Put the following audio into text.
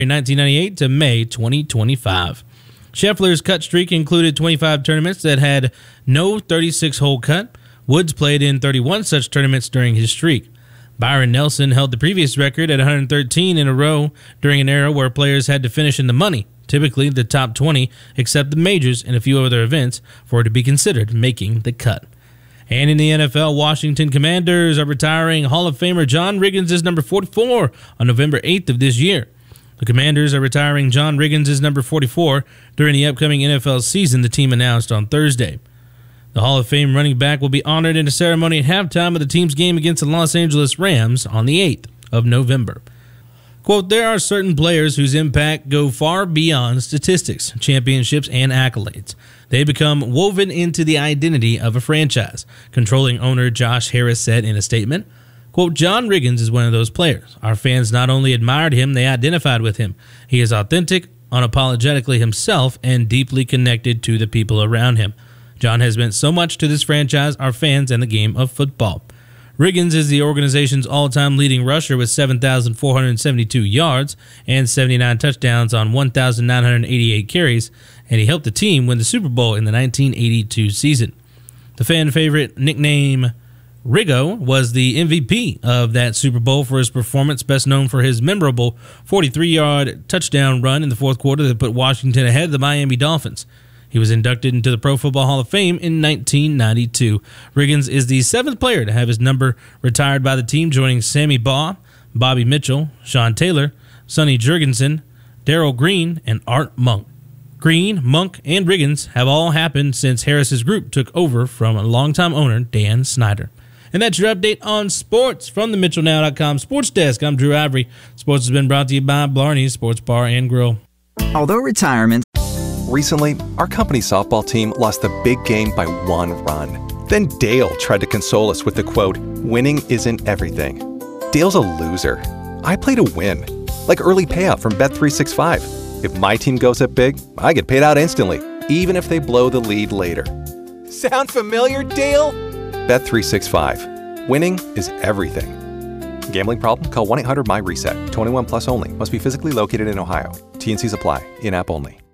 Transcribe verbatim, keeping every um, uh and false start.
nineteen ninety-eight to May twenty twenty-five. Scheffler's cut streak included twenty-five tournaments that had no thirty-six hole cut. Woods played in thirty-one such tournaments during his streak. Byron Nelson held the previous record at one hundred thirteen in a row during an era where players had to finish in the money, typically the top twenty, except the majors and a few other events, for it to be considered making the cut. And in the N F L, Washington Commanders are retiring Hall of Famer John Riggins as number forty-four on November eighth of this year. The Commanders are retiring John Riggins as number forty-four during the upcoming N F L season, the team announced on Thursday. The Hall of Fame running back will be honored in a ceremony at halftime of the team's game against the Los Angeles Rams on the eighth of November. Quote, there are certain players whose impact go far beyond statistics, championships, and accolades. They become woven into the identity of a franchise, controlling owner Josh Harris said in a statement. Quote, John Riggins is one of those players. Our fans not only admired him, they identified with him. He is authentic, unapologetically himself, and deeply connected to the people around him. John has meant so much to this franchise, our fans, and the game of football. Riggins is the organization's all-time leading rusher with seven thousand four hundred seventy-two yards and seventy-nine touchdowns on one thousand nine hundred eighty-eight carries, and he helped the team win the Super Bowl in the nineteen eighty-two season. The fan favorite nickname Riggo was the M V P of that Super Bowl for his performance, best known for his memorable forty-three-yard touchdown run in the fourth quarter that put Washington ahead of the Miami Dolphins. He was inducted into the Pro Football Hall of Fame in nineteen ninety-two. Riggins is the seventh player to have his number retired by the team, joining Sammy Baugh, Bobby Mitchell, Sean Taylor, Sonny Jurgensen, Darrell Green, and Art Monk. Green, Monk, and Riggins have all happened since Harris's group took over from a longtime owner, Dan Snyder. And that's your update on sports from the Mitchell Now dot com Sports Desk. I'm Drew Ivory. Sports has been brought to you by Blarney's Sports Bar and Grill. Although retirement... Recently, our company softball team lost the big game by one run. Then Dale tried to console us with the quote, winning isn't everything. Dale's a loser. I play to win. Like early payout from Bet three sixty-five. If my team goes up big, I get paid out instantly, even if they blow the lead later. Sound familiar, Dale? Bet three sixty-five. Winning is everything. Gambling problem? Call one eight hundred M Y RESET. twenty-one plus only. Must be physically located in Ohio. T and Cs apply. In-app only.